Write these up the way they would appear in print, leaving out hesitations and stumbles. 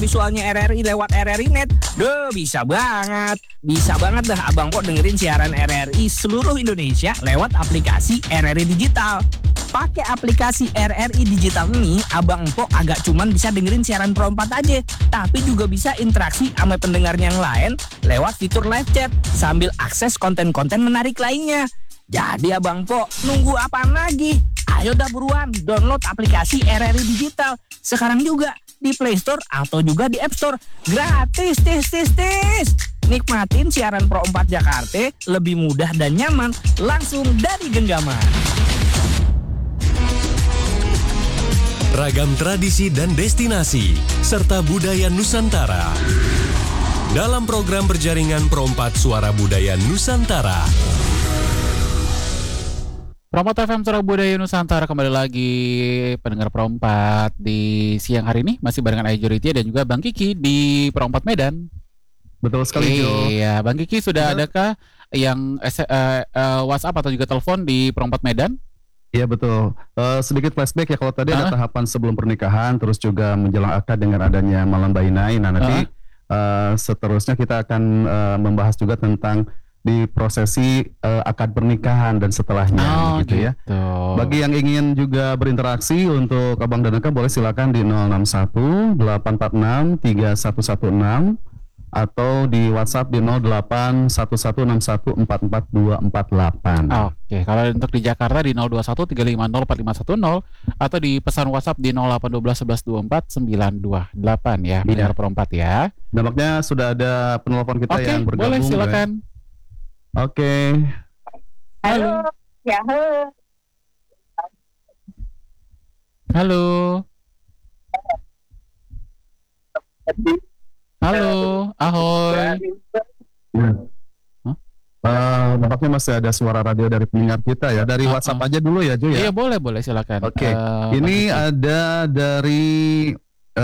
visualnya RRI lewat RRI Net. Bisa banget. Bisa banget dah Abang Po dengerin siaran RRI seluruh Indonesia lewat aplikasi RRI Digital. Pakai aplikasi RRI Digital ini, Abang Po agak cuman bisa dengerin siaran Pro 4 aja, tapi juga bisa interaksi sama pendengarnya yang lain lewat fitur live chat sambil akses konten-konten menarik lainnya. Jadi Abang Po, nunggu apaan lagi? Ayo dah buruan download aplikasi RRI Digital sekarang juga di Play Store atau juga di App Store. Gratis, tis. Nikmatin siaran Pro 4 Jakarta lebih mudah dan nyaman langsung dari genggaman. Ragam tradisi dan destinasi serta budaya Nusantara dalam program berjaringan Pro 4 Suara Budaya Nusantara. Pro 4 FM Suara Budaya Nusantara kembali lagi pendengar Pro 4 di siang hari ini masih barengan Ayu Ritia dan juga Bang Kiki di Pro 4 Medan. Betul sekali Jo. Iya, Bang Kiki sudah adakah yang WhatsApp atau juga telepon di Pro 4 Medan? Iya betul. Sedikit flashback ya, kalau tadi ada tahapan sebelum pernikahan, terus juga menjelang akad dengan adanya malam bainai. Nah nanti seterusnya kita akan membahas juga tentang di prosesi akad pernikahan dan setelahnya gitu ya. Bagi yang ingin juga berinteraksi untuk Abang dan Eka boleh silakan di 061 846 3116 atau di WhatsApp di 081161444248. Oke, kalau untuk di Jakarta di 0213504510 atau di pesan WhatsApp di 08121124 928 ya. Benar Pro 4 ya. Nampaknya sudah ada penelpon kita yang bergabung. Boleh silakan. Oke. Halo. Ya, halo. Halo, ahoy. Nampaknya masih ada suara radio dari pendengar kita ya. Dari WhatsApp aja dulu ya, Jo ya. Iya, boleh silakan. Oke. Ini ada dari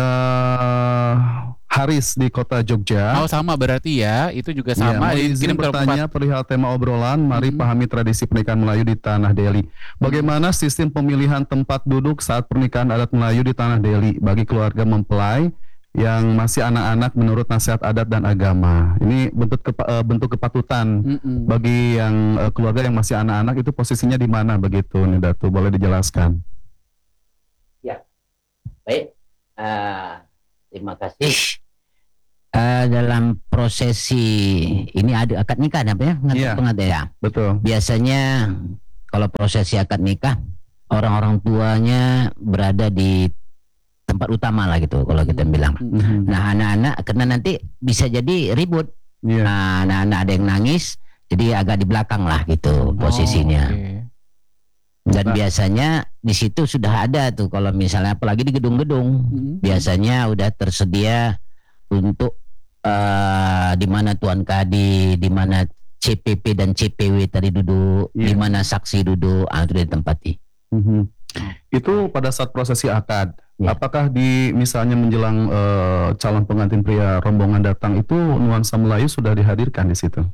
Haris di kota Jogja. Oh, sama berarti ya. Itu juga sama. Ya, izin bertanya perihal tema obrolan. Mari pahami tradisi pernikahan Melayu di Tanah Deli. Bagaimana sistem pemilihan tempat duduk saat pernikahan adat Melayu di Tanah Deli bagi keluarga mempelai yang masih anak-anak menurut nasihat adat dan agama? Ini bentuk kepatutan bagi yang keluarga yang masih anak-anak, itu posisinya di mana begitu nih Datu? Boleh dijelaskan? Ya, baik. Terima kasih. Dalam prosesi ini ada akad nikah apa ya? Iya, betul. Biasanya kalau prosesi akad nikah, orang-orang tuanya berada di tempat utama lah gitu kalau kita bilang. Nah anak-anak karena nanti bisa jadi ribut. Nah anak-anak ada yang nangis, jadi agak di belakang lah gitu posisinya. Dan biasanya di situ sudah ada tuh, kalau misalnya apalagi di gedung-gedung biasanya udah tersedia untuk di mana Tuan Kadi, di mana CPP dan CPW tadi duduk, di mana saksi duduk, itu ditempati. Itu pada saat prosesi akad. Apakah di misalnya menjelang calon pengantin pria rombongan datang itu nuansa Melayu sudah dihadirkan di situ?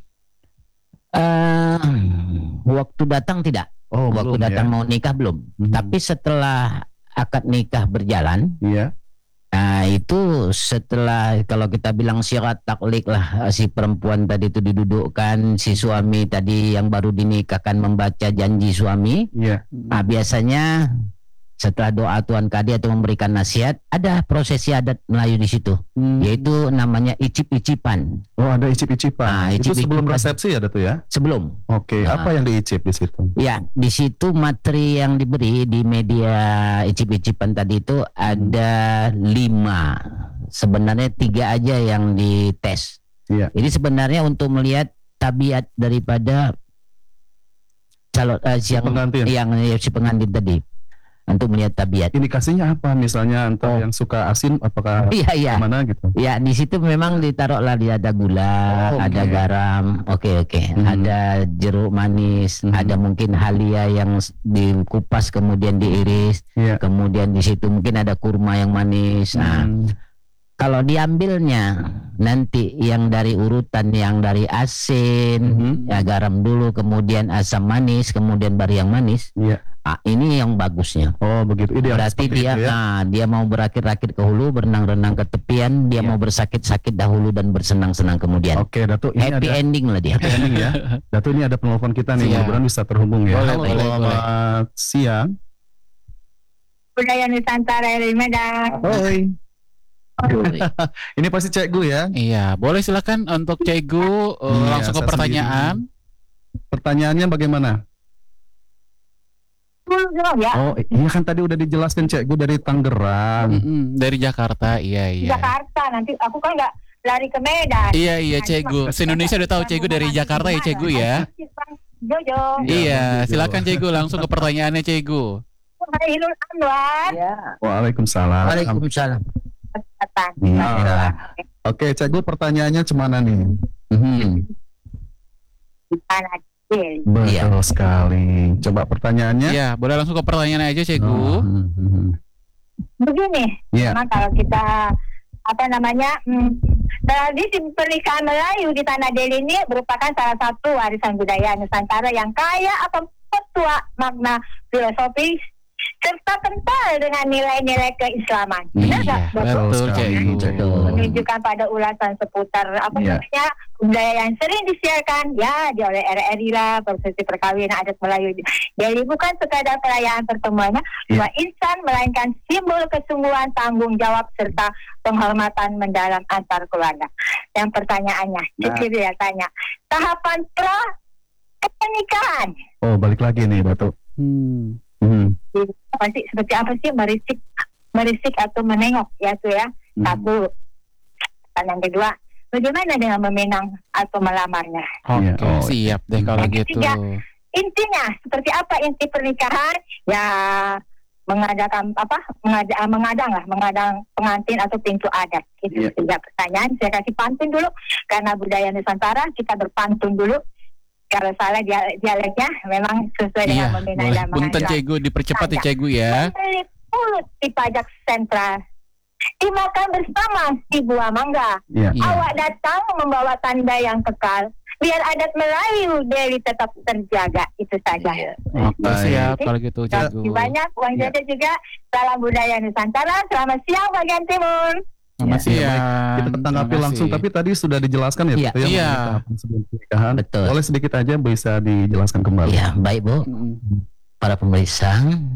Waktu datang tidak. Waktu datang mau nikah belum. Tapi setelah akad nikah berjalan, nah itu setelah kalau kita bilang syarat taklik lah, si perempuan tadi itu didudukkan, si suami tadi yang baru dinikahkan membaca janji suami. Nah biasanya setelah doa Tuan Kadi atau memberikan nasihat, ada prosesi adat Melayu di situ, yaitu namanya icip-icipan. Oh, ada icip-icipan. Nah, itu sebelum resepsi ya, Datu ya? Sebelum. Oke, apa yang diicip di situ? Ya, di situ materi yang diberi di media icip-icipan tadi itu ada 5. Sebenarnya 3 aja yang dites. Jadi sebenarnya untuk melihat tabiat daripada calon si pengantin tadi. Untuk melihat tabiat. Indikasinya apa? Misalnya entah yang suka asin, apakah mana gitu? Ya di situ memang ditaruhlah, ada gula, ada garam, ada jeruk manis, ada mungkin halia yang dikupas kemudian diiris, kemudian di situ mungkin ada kurma yang manis. Nah, kalau diambilnya nanti yang dari urutan yang dari asin, ya garam dulu, kemudian asam manis, kemudian bari yang manis. Ini yang bagusnya. Oh begitu. Ideal Berarti seperti dia itu ya. dia mau berakit-rakit ke hulu, berenang-renang ke tepian, dia mau bersakit-sakit dahulu dan bersenang-senang kemudian. Oke, Datuk, ini Happy ada ending lah dia. happy ending ya. Datuk, ini ada penelpon kita nih, Siap. mudah-mudahan bisa terhubung ya. Boleh, Halo, boleh, selamat siang. Budaya Nusantara dari Medan. Hoi. Ini pasti Cikgu ya. Iya, boleh silakan untuk Cikgu langsung ke saya pertanyaan. Pertanyaannya bagaimana? Ya, Oh iya kan tadi udah dijelaskan Cikgu dari Tangerang. Dari Jakarta, iya. Jakarta. Nanti aku kan nggak lari ke Medan. Iya Cikgu. Se-Indonesia udah tahu Cikgu dari Jakarta ya Cikgu ya. Jojo. Iya, silakan Cikgu langsung ke pertanyaannya Cikgu. Hilul Anwar. Waalaikumsalam. Waalaikumsalam. Iya. Oke, Cikgu pertanyaannya cemana nih? Di tanah kecil. Betul sekali. Coba pertanyaannya. Iya, boleh langsung ke pertanyaan aja Cikgu. Begini, Iya. memang kalau kita tradisi pernikahan Melayu di Tanah Deli ini merupakan salah satu warisan budaya Nusantara yang kaya akan petua makna filosofis serta kental dengan nilai-nilai keislaman. Benar nggak, Iya, Bapak? betul Cikgu. Betul. Menunjukkan pada ulasan seputar Iya. budaya yang sering disiarkan di oleh RRI lah, prosesi perkawinan adat Melayu. Jadi bukan sekadar perayaan pertemuannya, dua insan melainkan simbol kesungguhan, tanggung jawab serta penghormatan mendalam antar keluarga. Yang pertanyaannya, dia tanya, tahapan pra pernikahan. Oh balik lagi nih Datuk. Seperti apa sih merisik atau menengok ya tuh ya. Satu. Dan yang kedua, bagaimana dengan meminang atau melamarnya? Oke, Oh, siap deh kalau Yang gitu. ketiga, intinya seperti apa inti pernikahan? Ya mengadakan mengadang pengantin atau pintu adat. Itu tiga pertanyaan. Saya kasih pantun dulu karena budaya Nusantara kita berpantun dulu. Kalau salah dialeknya memang sesuai dengan meminang boleh. dan Punten mengajak. Cikgu, dipercepat ya Cikgu ya. Membeli pulut di pajak sentral, dimakan bersama si buah mangga. Iya. Awak datang membawa tanda yang kekal, biar adat Melayu Deli tetap terjaga. Itu saja. Oke, Baik. siap kalau gitu Terima Cikgu. kasih banyak. Uang jajan juga. Salam budaya Nusantara. Selamat siang bagian timur. Selamat siang. Kita tanggapi Terima langsung, kasih. tapi tadi sudah dijelaskan ya, Iya. Datuk, ya, Iya. mengenai tahapan sebelum pernikahan. Betul. Boleh sedikit aja bisa dijelaskan kembali. Ya, baik Bu, para pemirsa.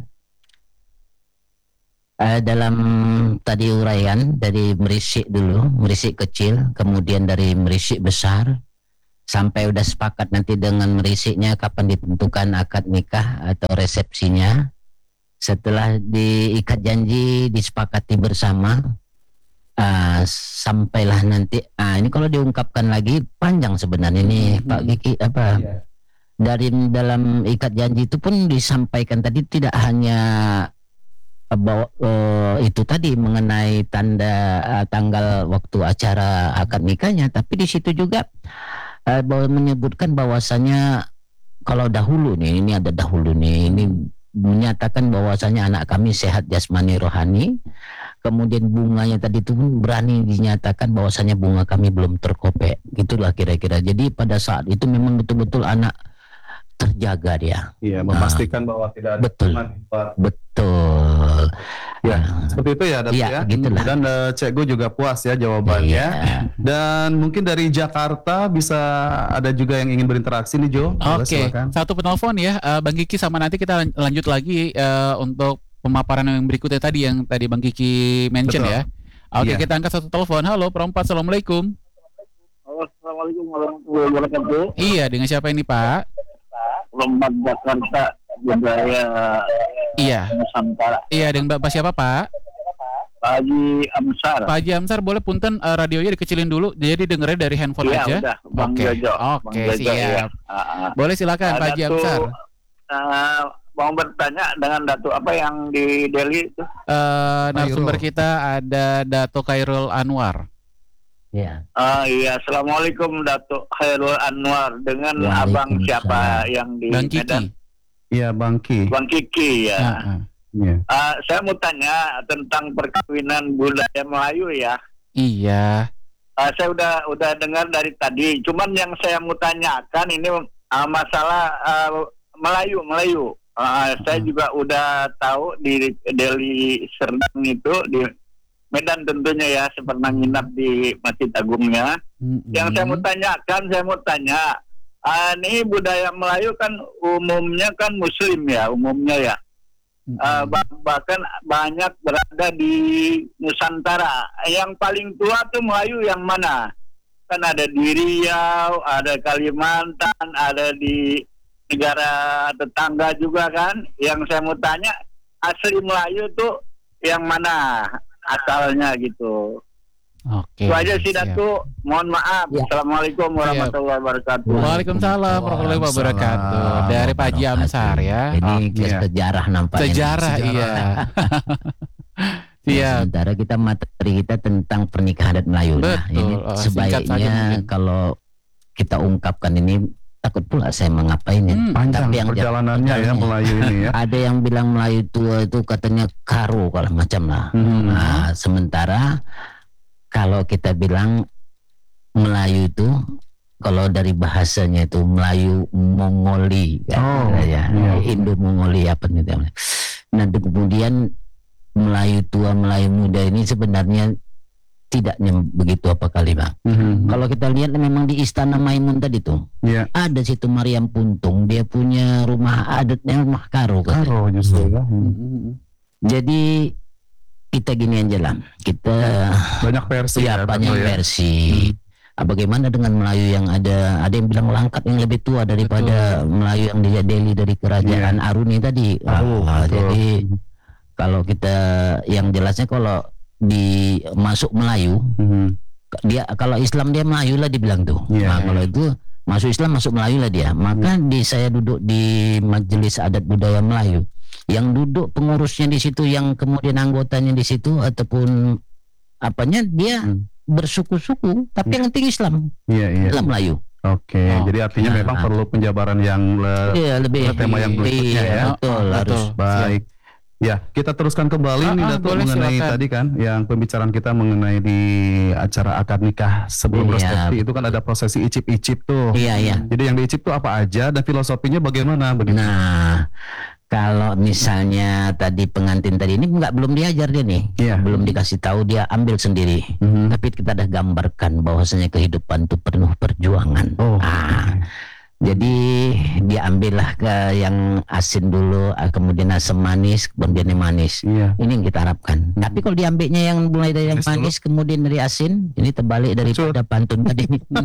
Dalam tadi uraian dari merisik dulu, merisik kecil, kemudian dari merisik besar, sampai udah sepakat nanti dengan merisiknya kapan ditentukan akad nikah atau resepsinya. Setelah diikat janji, disepakati bersama, sampailah nanti. Ini kalau diungkapkan lagi panjang sebenarnya ini Pak Kiki dari dalam ikat janji itu pun disampaikan tadi tidak hanya itu tadi mengenai tanda tanggal waktu acara akad nikahnya, tapi di situ juga menyebutkan bahwasanya kalau dahulu nih, ini ada dahulu nih, ini menyatakan bahwasanya anak kami sehat jasmani rohani. Kemudian bunganya tadi itu pun berani dinyatakan bahwasanya bunga kami belum terkopek. Gitulah kira-kira. Jadi pada saat itu memang betul-betul anak terjaga dia. Iya, memastikan bahwa tidak ada Betul. hubungan di luar. Betul. Ya, seperti itu ya, Datuk Iya, ya. gitulah. Dan Cikgu juga puas ya jawabannya. Iya. Dan mungkin dari Jakarta bisa ada juga yang ingin berinteraksi nih, Jo. Boleh, Oke, silakan. satu penelpon ya, Bang Kiki, sama nanti kita lanjut lagi untuk pemaparan yang berikutnya tadi yang tadi Bang Kiki mention Betul. ya. Oke, Iya. kita angkat satu telepon. Halo, Perempat, Assalamualaikum. Assalamualaikum warahmatullahi wabarakatuh. Iya, dengan siapa ini Pak? Lombat Jakarta budaya Iya, Nusantara. iya dengan Bapak siapa Pak? Pak Haji Amsar. Pak Haji Amsar, boleh punten radionya dikecilin dulu, jadi dengernya dari handphone Iya, aja. udah, Bang Oke, Jojo. oke, Bang Jojo, ya. siap. Boleh silakan Pak Haji Datuk, Amsar. mau bertanya dengan Datuk apa yang di Delhi itu? Narasumber kita ada Dato Khairul Anwar. Ya. Iya, Assalamualaikum Datuk Khairul Anwar. Dengan abang siapa yang di Bang Medan? Kiki. Iya, Bangki. Bang Kiki ya. Iya. Saya mau tanya tentang perkawinan budaya Melayu ya. Iya. Saya udah dengar dari tadi. Cuman yang saya mau tanyakan ini masalah Melayu. Saya juga udah tahu di Deli Serdang itu di Medan tentunya ya, pernah nginap di Masjid Agungnya. Yang saya mau tanya, ini budaya Melayu kan umumnya kan Muslim ya, umumnya ya. Bahkan banyak berada di Nusantara. Yang paling tua tuh Melayu yang mana? Kan ada di Riau, ada Kalimantan, ada di negara tetangga juga kan. Yang saya mau tanya, asli Melayu tuh yang mana asalnya gitu. Oke. Itu aja sih Datuk. Mohon maaf. Ya. Assalamualaikum warahmatullahi wabarakatuh. Waalaikumsalam warahmatullahi wabarakatuh. Dari Pak Haji Amsar ya. Ini sejarah nampaknya. Sejarah iya. Iya. Sementara kita materi kita tentang pernikahan adat Melayu. Nah, Betul. ini Singkat saja sebaiknya mungkin. kalau kita ungkapkan ini takut pula saya mengapainnya. Panjang Tapi yang perjalanannya ya Melayu ini ya. ada yang bilang Melayu tua itu katanya karo kalau macam lah. Nah, sementara kalau kita bilang Melayu itu kalau dari bahasanya itu Melayu Mongoli Oh, ya, iya. Indo Mongoli apa gitu. Nah, kemudian Melayu tua Melayu muda ini sebenarnya tidaknya begitu apa kali Bang. Kalau kita lihat memang di Istana Maimun tadi tuh Iya. ada situ Mariam Puntung, dia punya rumah adatnya rumah karo. katanya. Karo justru ya. Jadi kita gini aja lah, kita Banyak versi ya banyak Datuk ya. versi. Bagaimana dengan Melayu yang ada yang bilang Langkat yang lebih tua daripada Melayu yang di Delhi dari kerajaan Aruni tadi. Betul. Jadi kalau kita yang jelasnya kalau di masuk Melayu dia kalau Islam dia Melayu lah dibilang tuh. Iya. Nah, kalau itu masuk Islam masuk Melayu lah dia. Maka saya duduk di Majelis Adat Budaya Melayu. Yang duduk pengurusnya di situ, yang kemudian anggotanya di situ ataupun apanya dia bersuku-suku, tapi yang penting Islam. Iya, iya. Islam Melayu. Oke, jadi artinya Nah. memang perlu penjabaran yang Iya lebih tema yang berikutnya ya. Betul, harus baik. Ya, kita teruskan kembali nih Datuk boleh, mengenai silakan. tadi kan yang pembicaraan kita mengenai di acara akad nikah sebelum Iya. resepsi itu kan ada prosesi icip-icip tuh. Iya, iya. Jadi yang diicip tuh apa aja dan filosofinya bagaimana begitu? Nah, kalau misalnya tadi pengantin tadi ini belum diajar dia nih, Iya. belum dikasih tahu, dia ambil sendiri. Tapi kita dah gambarkan bahwasanya kehidupan itu penuh perjuangan. Oh. Jadi dia ambillah ke yang asin dulu, kemudian asam manis, kemudian yang manis. Iya. Ini yang kita harapkan. Tapi kalau diambilnya yang mulai dari yang manis, kemudian dari asin, ini terbalik daripada pantun tadi.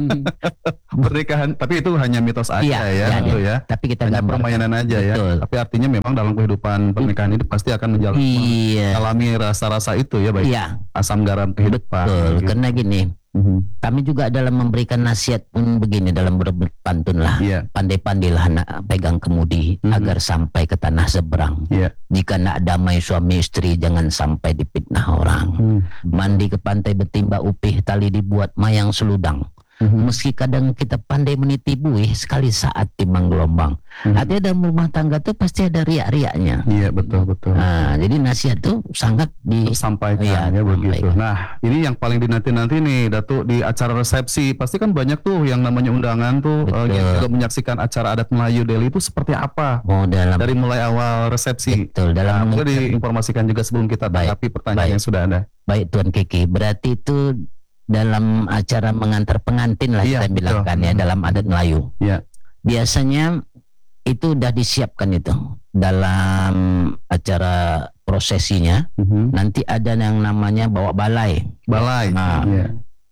Pernikahan, tapi itu hanya mitos aja Iya, ya, iya, itu ya. Tapi kita Hanya gambarkan. permainan aja ya. Betul. Tapi artinya memang dalam kehidupan pernikahan itu pasti akan Iya. mengalami rasa-rasa itu ya, baik Iya. asam garam kehidupan. Betul, gitu. karena gini, kami juga dalam memberikan nasihat pun begini dalam berpantun lah. Iya. Pandai-pandailah nak pegang kemudi agar sampai ke tanah seberang. Iya. Jika nak damai suami istri jangan sampai dipitnah orang. Mandi ke pantai bertimba upih, tali dibuat mayang seludang. Meski kadang kita pandai meniti buih, sekali saat timbang gelombang. Artinya dalam rumah tangga tuh pasti ada riak-riaknya. Iya, betul. Nah, jadi nasihat tuh sangat Sampaikan Iya, ya begitu. sampaikan. Nah, ini yang paling dinanti-nanti nih Datuk di acara resepsi. Pasti kan banyak tuh yang namanya undangan tuh Betul. yang juga menyaksikan acara adat Melayu Delhi itu seperti apa dalam dari mulai awal resepsi. betul Nah, dalam boleh diinformasikan juga sebelum kita tanggapi pertanyaan Baik. yang sudah ada. Baik Tuan Kiki, berarti itu dalam acara mengantar pengantin lah Iya, kita bilangkan betul. ya dalam adat Melayu. Iya. Biasanya itu udah disiapkan itu dalam acara prosesinya. Nanti ada yang namanya bawa balai. Balai. Nah, Iya.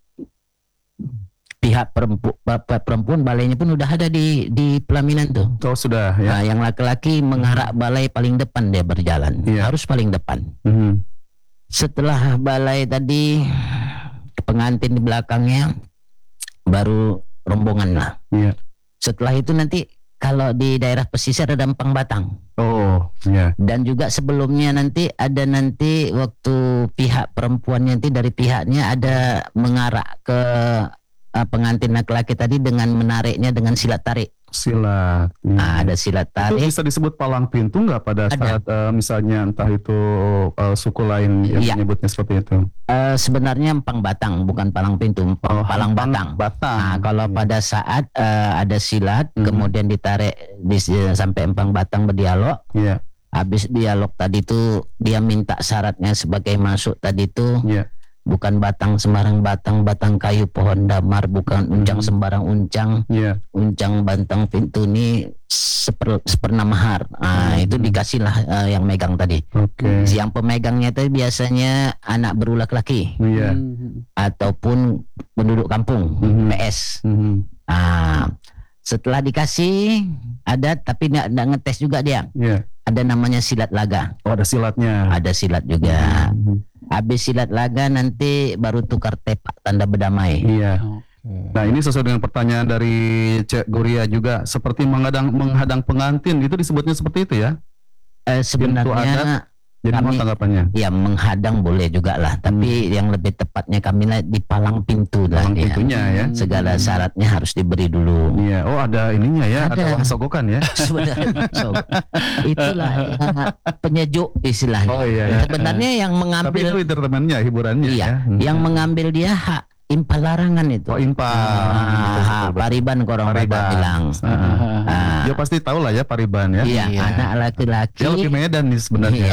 pihak perempuan balainya pun udah ada di pelaminan tuh. Oh, sudah ya. Nah, yang laki-laki mengarak balai paling depan dia berjalan. Iya. Harus paling depan. Setelah balai tadi pengantin di belakangnya baru rombongan lah. Iya. Setelah itu nanti kalau di daerah pesisir ada empang batang. Oh, iya. Dan juga sebelumnya nanti waktu pihak perempuan nanti dari pihaknya ada mengarak ke pengantin laki-laki tadi dengan menariknya dengan silat tarik. Silat. Nah, ada silat Itu tarik. bisa disebut palang pintu nggak pada Ada. saat misalnya entah itu suku lain yang Iya. menyebutnya seperti itu? Sebenarnya empang batang, bukan palang pintu, palang batang. Nah, kalau Iya. pada saat ada silat, kemudian ditarik sampai empang batang berdialog. Iya. Habis dialog tadi tuh dia minta syaratnya sebagai masuk tadi tuh Iya. bukan batang sembarang batang kayu pohon damar, bukan uncang sembarang uncang. Iya. Uncang bantang pintu ini seperna mahar. Nah, itu dikasihlah yang megang tadi. Oke. Yang pemegangnya tadi biasanya anak berulah laki Iya. ataupun penduduk kampung, PS. Nah, setelah dikasih adat tapi nggak ngetes juga dia. Iya. Ada namanya silat laga. Oh, ada silatnya. Ada silat juga. Habis silat laga nanti baru tukar tepak tanda berdamai. Iya. Nah, ini sesuai dengan pertanyaan dari Cek Guria juga, seperti menghadang pengantin itu disebutnya seperti itu ya? Sebenarnya Jadi kami- mohon tanggapannya. ya menghadang boleh juga lah, tapi yang lebih tepatnya kami lah di palang pintu lah. Palang ya. pintunya ya. Segala syaratnya harus diberi dulu. Iya. Oh, ada ininya ya, ada Ada. uang sogokan ya. Sebenarnya itulah penyejuk istilahnya. Oh iya. Iya. Sebenarnya yang Tapi mengambil itu entertainmentnya, hiburannya iya, ya. yang mengambil dia hak impal larangan itu. Oh, impal. Hak pariban orang Batak Pariban. bilang. Ah, Ya pasti tahu lah ya Pariban ya. iya, Iya. anak laki-laki. Dia lebih Medan nih sebenarnya. Iya.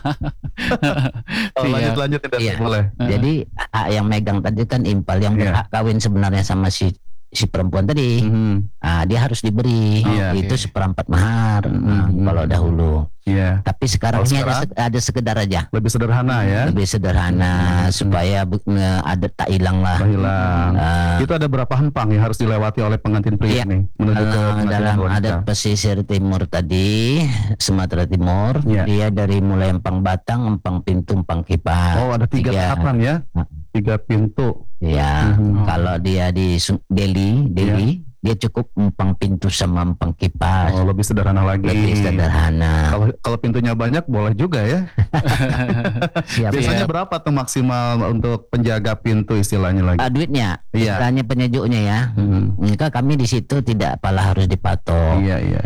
Oh, Iya. lanjut tidak Iya. boleh. Jadi hak yang megang tadi kan impal, yang Iya. berhak kawin sebenarnya sama si perempuan tadi. Dia harus diberi. Iya. Itu seperempat mahar kalau dahulu. Iya. Tapi sekarang Kalau ini sekarang? ada sekedar aja. Lebih sederhana ya. Lebih sederhana supaya adat tak hilang lah. Tak hilang. Ah, Itu ada berapa hempang yang harus dilewati oleh pengantin pria Iya. nih menuju ke pengantin dalam wanita? adat pesisir timur tadi, Sumatera Timur, Iya. dia dari mulai empang batang, empang pintu, empang kipas. Oh, ada tiga tahapan ya. Ah. 3 pintu. Ya, Mhm. kalau dia di Delhi, dia cukup empang pintu sama empang kipas. Oh, lebih sederhana lagi. Lebih sederhana. Kalau pintunya banyak boleh juga ya. Siap. Biasanya berapa tuh maksimal untuk penjaga pintu istilahnya lagi? Duitnya, Iya. istilahnya penyejuknya ya. Maka kami di situ tidak apalah harus dipatok. Iya, iya.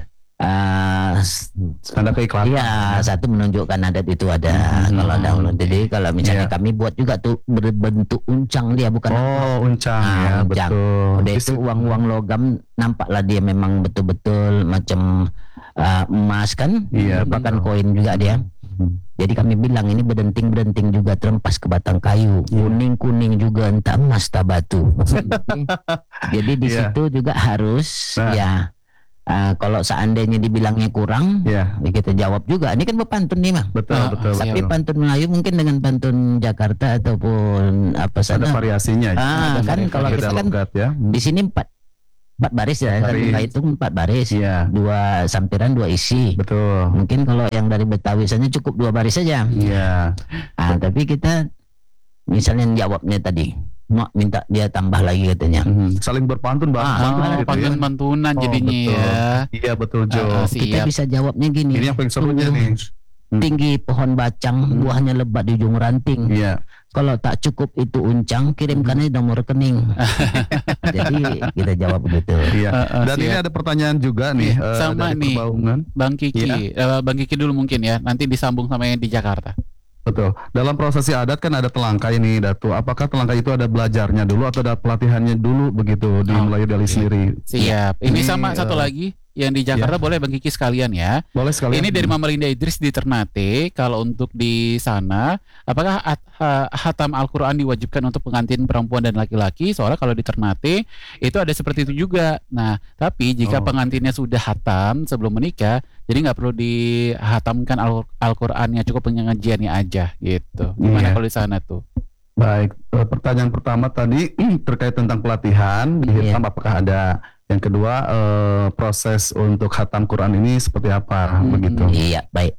Tanda keikhlasan. Iya, satu menunjukkan adat itu ada kalau dahulu. Jadi kalau misalnya Iya. kami buat juga tuh berbentuk uncang dia, bukan Oh, uncang ya, uncang. betul. Udah itu uang-uang logam, nampaklah dia memang betul-betul macam emas kan, Iya, bahkan betul. koin juga dia. Jadi kami bilang ini berdenting-berdenting juga terempas ke batang kayu, Iya. kuning-kuning juga entah emas tak batu. Jadi di Iya. situ juga harus Nah. ya. Kalau seandainya dibilangnya kurang, Iya, ya kita jawab juga. Ini kan berpantun nih mah. betul, betul, Tapi betul. pantun Melayu mungkin dengan pantun Jakarta ataupun apa Ada sana. variasinya. Kan kalau Beda kita kan logat ya. di sini empat baris ya, kan Baris. kita hitung 4 baris. Iya, 2 sampiran 2 isi. betul. Mungkin kalau yang dari Betawi sana cukup 2 baris saja. Iya. Tapi kita misalnya jawabnya tadi, mak minta dia tambah lagi katanya. Saling berpantun bahasa Oh, gitu ya. pantun-pantunan Oh, jadinya betul. ya. Iya, betul Jo. Kita Siap. bisa jawabnya gini. Ini yang paling serunya nih. Tinggi pohon bacang, buahnya lebat di ujung ranting. Iya. Kalau tak cukup itu uncang, kirimkan aja nomor rekening. Jadi kita jawab begitu. Iya. Dan ini siap. ada pertanyaan juga nih Sama dari nih. Perbaungan. Bang Kiki, Bang Kiki dulu mungkin ya. Nanti disambung sama yang di Jakarta. Betul. Dalam prosesi adat kan ada telangkai ini, Datu. Apakah telangkai itu ada belajarnya dulu atau ada pelatihannya dulu begitu di Melayu Deli sendiri? Siap. Ini Ini, sama satu lagi yang di Jakarta boleh Bang Kiki sekalian ya. Boleh sekali. Ini dari Mama Linda Idris di Ternate. Kalau untuk di sana, apakah hatam Al-Quran diwajibkan untuk pengantin perempuan dan laki-laki? Soalnya kalau di Ternate itu ada seperti itu juga. Nah, tapi jika Oh. pengantinnya sudah hatam sebelum menikah, jadi nggak perlu dihatamkan Al-Qurannya, cukup pengajiannya aja gitu. Gimana Iya. kalau di sana tuh? Baik, pertanyaan pertama tadi terkait tentang pelatihan di hitam, apakah ada? Yang kedua, proses untuk khatam Quran ini seperti apa begitu? Iya, baik.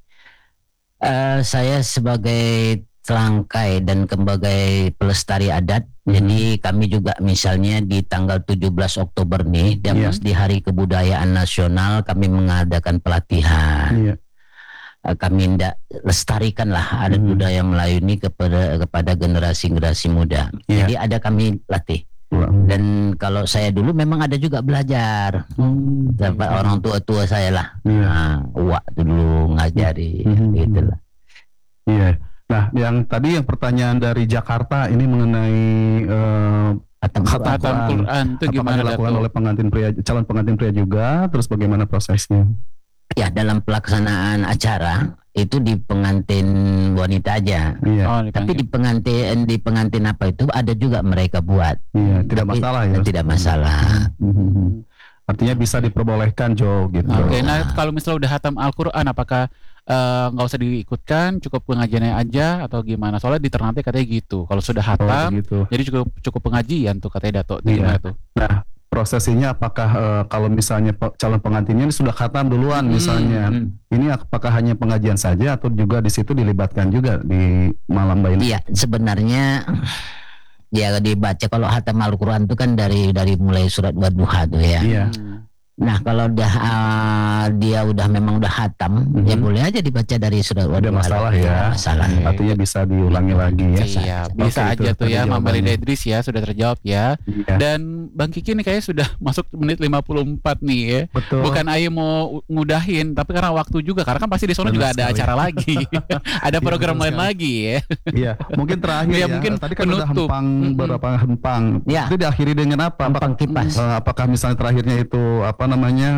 Saya sebagai telangkai dan sebagai pelestari adat, jadi kami juga misalnya di tanggal 17 Oktober nih, di Hari Kebudayaan Nasional kami mengadakan pelatihan. Iya. Kami hendak lestarikanlah adat budaya Melayu ini kepada generasi-generasi muda. Iya. Jadi ada kami latih. Dan kalau saya dulu memang ada juga belajar. Dapat orang tua saya lah. Nah, uak dulu ngajari gitu lah. Iya. Nah, yang tadi yang pertanyaan dari Jakarta ini mengenai Khatam Quran itu apakah gimana dilakukan Dato? oleh calon pengantin pria juga? Terus bagaimana prosesnya? Ya, dalam pelaksanaan acara itu di pengantin wanita aja. Iya. Oh, Tapi di pengantin apa itu ada juga mereka buat. Iya, tidak Tapi masalah ya. Tidak masalah. Artinya bisa diperbolehkan Jo gitu. Oke, nah kalau misalnya udah hatam Al-Quran, apakah nggak usah diikutkan, cukup pengajiannya aja atau gimana? Soalnya di Ternate katanya gitu. Kalau sudah hatam, gitu. jadi cukup pengajian tuh katanya Dato. Iya. Gimana tuh? Nah, prosesinya apakah kalau misalnya calon pengantinnya ini sudah khatam duluan misalnya, ini apakah hanya pengajian saja atau juga di situ dilibatkan juga di malam bayi? Iya, sebenarnya ya dibaca kalau hatam Al-Quran itu kan dari mulai surat Wadduha tuh ya. Iya. Nah kalau dia udah memang udah hatam, ya boleh aja dibaca dari surat Ada Wadduha. masalah ya. Masalah. Artinya bisa diulangi lagi ya. Iya, bisa Oke, aja itu tuh tadi ya, Mama jawabannya. Lida Idris ya sudah terjawab ya. Iya. Dan Bang Kiki nih kayaknya sudah masuk menit 54 nih ya. Betul. Bukan Ayu mau ngudahin, tapi karena waktu juga, karena kan pasti di sana Benar juga ada sekali. acara lagi, ada Iya, program betul lain sekali. lagi ya. Iya, mungkin terakhir Iya, ya. mungkin Tadi kan udah penutup. hempang beberapa hempang. Ya. Itu diakhiri dengan apa? Hempang kipas. Apakah misalnya terakhirnya itu apa namanya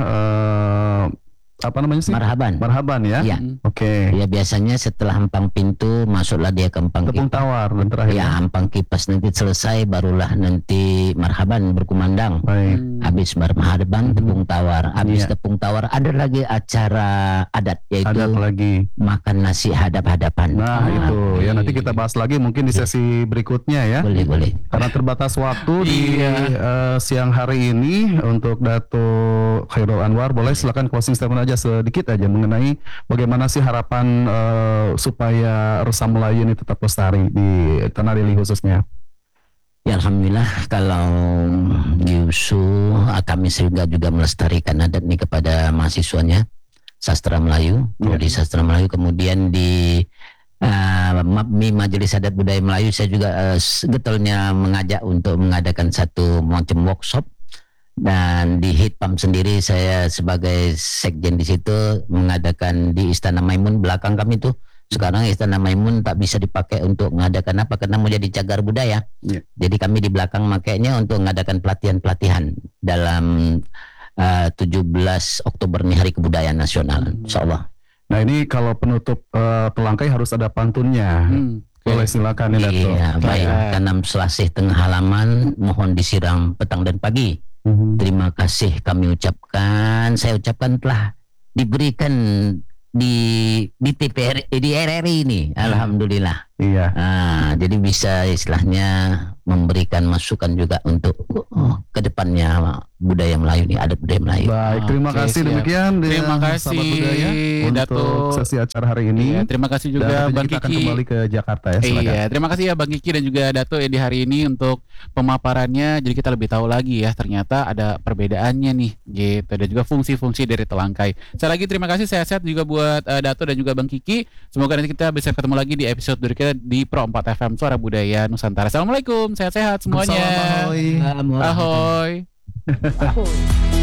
sih? Marhaban. Marhaban ya. Iya. Oke. Ya biasanya setelah empang pintu masuklah dia ke empang Tepung kipas. tawar dan terakhir. Ya, empang kipas nanti selesai barulah nanti marhaban berkumandang. Baik. Habis marhaban tepung tawar. Habis Iya. tepung tawar ada lagi acara adat yaitu Ada apa lagi? makan nasi hadap-hadapan. Nah, itu ya nanti kita bahas lagi mungkin di sesi berikutnya ya. Boleh. Karena terbatas waktu di Iya. siang hari ini untuk Dato Khairul Anwar, boleh silakan closing statement aja sedikit aja mengenai bagaimana sih harapan supaya Resam Melayu ini tetap lestari di Tanah Deli khususnya. Ya alhamdulillah kalau di USU kami juga melestarikan adat ini kepada mahasiswanya sastra Melayu, di sastra Melayu, kemudian di MAPMI Majelis Adat Budaya Melayu saya juga sebetulnya mengajak untuk mengadakan satu macam workshop. Dan di Hitpam sendiri saya sebagai sekjen di situ mengadakan di Istana Maimun belakang kami tuh. Sekarang Istana Maimun tak bisa dipakai untuk mengadakan apa karena mau jadi cagar budaya. Yeah. Jadi kami di belakang makainya untuk mengadakan pelatihan dalam 17 Oktober nih Hari Kebudayaan Nasional, insyaallah. Nah ini kalau penutup pelangkai harus ada pantunnya. Boleh silakan ya Dato. Iya, baik. Tanam selasih tengah halaman, mohon disiram petang dan pagi. Terima kasih kami ucapkan, saya ucapkan telah diberikan di TPR di RRI ini, alhamdulillah. Iya. Jadi bisa istilahnya memberikan masukan juga untuk ke depannya budaya Melayu ini, adat budaya Melayu. Baik, terima Oke, kasih siap. demikian Terima sahabat kasih, budaya Dato. untuk sesi acara hari ini. Iya, terima kasih juga Dan Bang kita akan Kiki. kembali ke Jakarta ya, silakan. Iya, terima kasih ya Bang Kiki dan juga Dato ya di hari ini untuk pemaparannya. Jadi kita lebih tahu lagi ya ternyata ada perbedaannya nih gitu, dan juga fungsi-fungsi dari telangkai. Sekali lagi terima kasih, sehat-sehat juga buat Dato dan juga Bang Kiki. Semoga nanti kita bisa ketemu lagi di episode berikutnya di Pro 4 FM Suara Budaya Nusantara. Assalamualaikum, sehat-sehat semuanya. Salam, ahoy. Ahoy.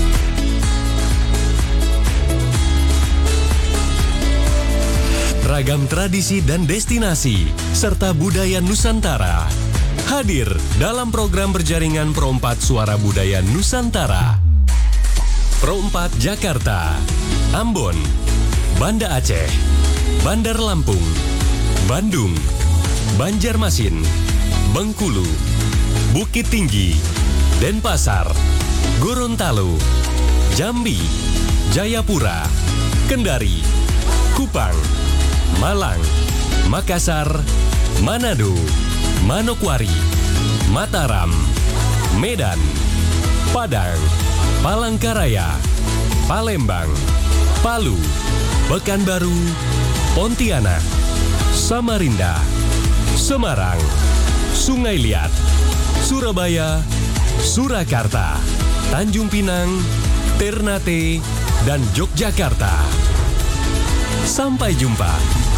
Ragam tradisi dan destinasi, serta budaya Nusantara. Hadir dalam program berjaringan Pro 4 Suara Budaya Nusantara. Pro 4 Jakarta, Ambon, Banda Aceh, Bandar Lampung, Bandung, Banjarmasin, Bengkulu, Bukit Tinggi, Denpasar, Gorontalo, Jambi, Jayapura, Kendari, Kupang, Malang, Makassar, Manado, Manokwari, Mataram, Medan, Padang, Palangkaraya, Palembang, Palu, Pekanbaru, Pontianak, Samarinda, Semarang, Sungai Liat, Surabaya, Surakarta, Tanjung Pinang, Ternate, dan Yogyakarta. Sampai jumpa.